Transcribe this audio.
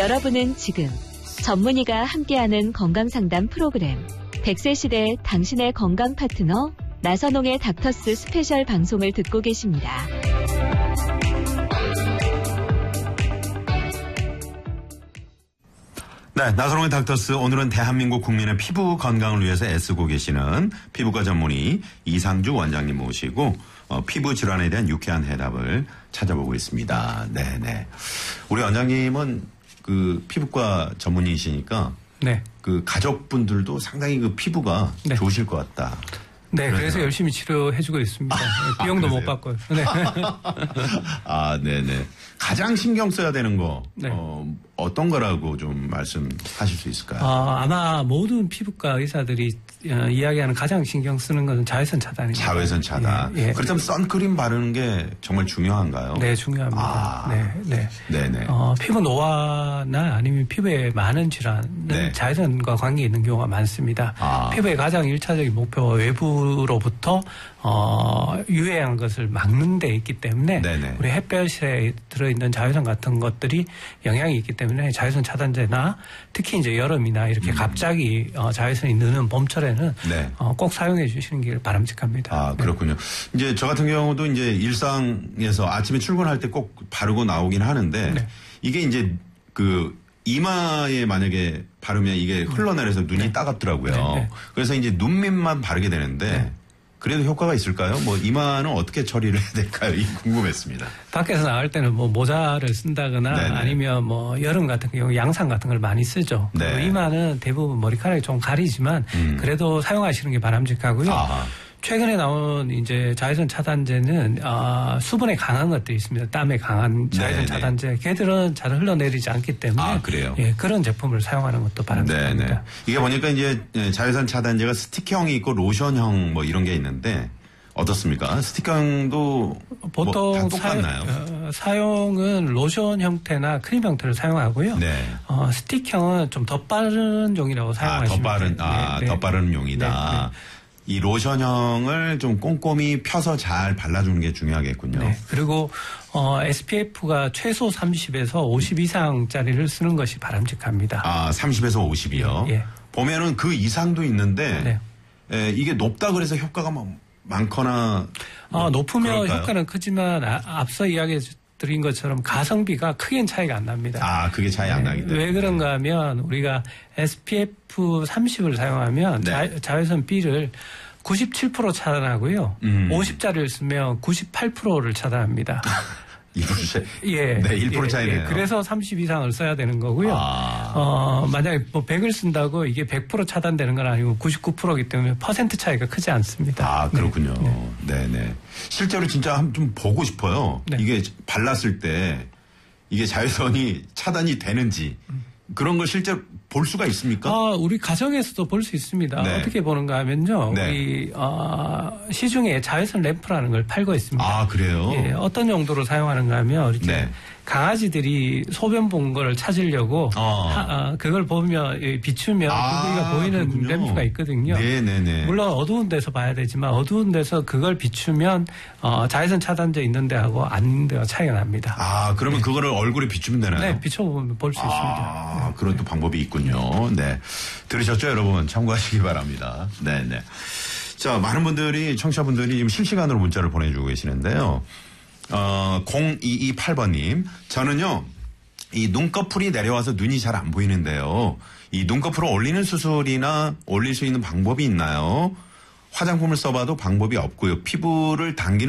여러분은 지금 전문의가 함께하는 건강상담 프로그램 100세 시대 당신의 건강 파트너 나선홍의 닥터스 스페셜 방송을 듣고 계십니다. 네, 나선홍의 닥터스 오늘은 대한민국 국민의 피부 건강을 위해서 애쓰고 계시는 피부과 전문의 이상주 원장님 모시고 피부 질환에 대한 유쾌한 해답을 찾아보고 있습니다. 네네. 우리 원장님은 그 피부과 전문의이시니까 네. 그 가족분들도 상당히 그 피부가 네. 좋으실 것 같다. 네, 그래서 열심히 치료해주고 있습니다. 비용도 못 받고요. 네. 아, 네네. 가장 신경 써야 되는 거, 네. 어떤 거라고 좀 말씀하실 수 있을까요? 아마 모든 피부과 의사들이 이야기하는 가장 신경 쓰는 것은 자외선 차단입니다. 자외선 차단. 예, 예. 그렇다면 선크림 바르는 게 정말 중요한가요? 네, 중요합니다. 아. 네. 네네. 피부 노화나 아니면 피부에 많은 질환은 네. 자외선과 관계 있는 경우가 많습니다. 피부의 가장 1차적인 목표가 외부로부터 유해한 것을 막는 데 있기 때문에 네네. 우리 햇볕에 들어있는 자외선 같은 것들이 영향이 있기 때문에 자외선 차단제나 특히 이제 여름이나 이렇게 갑자기 자외선이 느는 봄철에는 네. 꼭 사용해 주시는 게 바람직합니다. 아, 그렇군요. 네. 이제 저 같은 경우도 이제 일상에서 아침에 출근할 때 꼭 바르고 나오긴 하는데 네. 이게 이제 그 이마에 만약에 바르면 이게 흘러내려서 눈이 네. 따갑더라고요. 네. 그래서 이제 눈밑만 바르게 되는데 네. 그래도 효과가 있을까요? 뭐 이마는 어떻게 처리를 해야 될까요? 이 궁금했습니다. 밖에서 나갈 때는 뭐 모자를 쓴다거나 네네. 아니면 뭐 여름 같은 경우 양산 같은 걸 많이 쓰죠. 네. 이마는 대부분 머리카락이 좀 가리지만 그래도 사용하시는 게 바람직하고요. 아하. 최근에 나온 이제 자외선 차단제는 수분에 강한 것들이 있습니다. 땀에 강한 자외선 네네. 차단제. 걔들은 잘 흘러내리지 않기 때문에 아, 그래요? 예, 그런 제품을 사용하는 것도 바람직합니다. 네네. 이게 보니까 이제 자외선 차단제가 스틱형이 있고 로션형 뭐 이런 게 있는데 어떻습니까? 스틱형도 보통 뭐 다 똑같나요? 사용은 로션 형태나 크림 형태를 사용하고요. 네. 스틱형은 좀 더 빠른 종이라고 사용하시면 돼요. 더 빠른 용이다. 네. 이 로션형을 좀 꼼꼼히 펴서 잘 발라주는 게 중요하겠군요. 네. 그리고 SPF가 최소 30에서 50 이상짜리를 쓰는 것이 바람직합니다. 30에서 50이요. 예. 보면은 그 이상도 있는데 네. 이게 높다 그래서 효과가 많거나 높으면 그럴까요? 효과는 크지만 앞서 이야기해 드린 것처럼 가성비가 크게는 차이가 안 납니다. 그게 차이 안 나기 때문에. 왜 그런가 하면 우리가 SPF 30을 사용하면 네. 자외선 B를 97% 차단하고요. 50짜리를 쓰면 98%를 차단합니다. 1% 예. 네, 1% 차이네요. 그래서 30 이상을 써야 되는 거고요. 만약에 뭐 100을 쓴다고 이게 100% 차단되는 건 아니고 99%이기 때문에 퍼센트 차이가 크지 않습니다. 그렇군요. 네네. 실제로 진짜 좀 보고 싶어요. 네. 이게 발랐을 때 이게 자외선이 차단이 되는지 그런 걸 실제로 볼 수가 있습니까? 우리 가정에서도 볼 수 있습니다. 네. 어떻게 보는가 하면요. 네. 우리 시중에 자외선 램프라는 걸 팔고 있습니다. 그래요? 예, 어떤 용도로 사용하는가 하면 이렇게 네. 강아지들이 소변 본 거를 찾으려고 그걸 보면 비추면 거기가 보이는 그렇군요. 램프가 있거든요. 네네네. 물론 어두운 데서 봐야 되지만 어두운 데서 그걸 비추면 자외선 차단제 있는 데하고 안 있는 데가 차이가 납니다. 그러면 그거를 얼굴에 비추면 되나요? 네, 비춰보면 볼 수 있습니다. 그런 또 방법이 있군요. 네. 들으셨죠, 여러분? 참고하시기 바랍니다. 네네. 자, 많은 분들이, 청취자분들이 지금 실시간으로 문자를 보내주고 계시는데요. 0228번님. 저는요, 이 눈꺼풀이 내려와서 눈이 잘 안 보이는데요. 이 눈꺼풀을 올리는 수술이나 올릴 수 있는 방법이 있나요? 화장품을 써봐도 방법이 없고요. 피부를 당기는